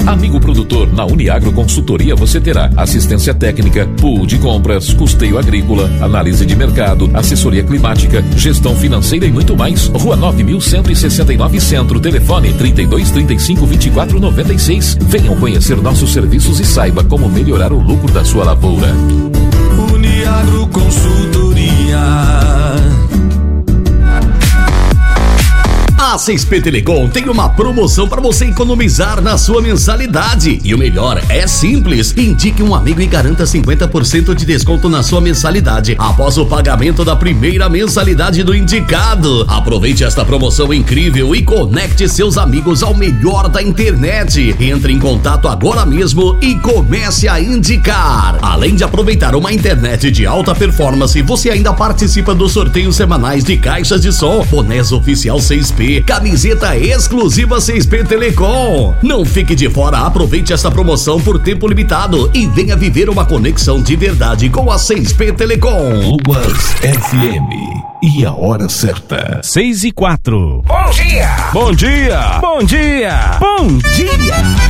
Amigo produtor, na Uniagro Consultoria você terá assistência técnica, pool de compras, custeio agrícola, análise de mercado, assessoria climática, gestão financeira e muito mais. Rua 9.169 Centro, telefone 3235-2496. Venham conhecer nossos serviços e saiba como melhorar o lucro da sua lavoura. Uniagro Consultoria. A 6P Telecom tem uma promoção para você economizar na sua mensalidade. E o melhor, é simples. Indique um amigo e garanta 50% de desconto na sua mensalidade após o pagamento da primeira mensalidade do indicado. Aproveite esta promoção incrível e conecte seus amigos ao melhor da internet. Entre em contato agora mesmo e comece a indicar. Além de aproveitar uma internet de alta performance, você ainda participa dos sorteios semanais de caixas de som, bonés oficial 6P, camiseta exclusiva 6P Telecom. Não fique de fora, aproveite esta promoção por tempo limitado e venha viver uma conexão de verdade com a 6P Telecom. Lubas FM. E a hora certa. 6:04. Bom dia! Bom dia! Bom dia! Bom dia!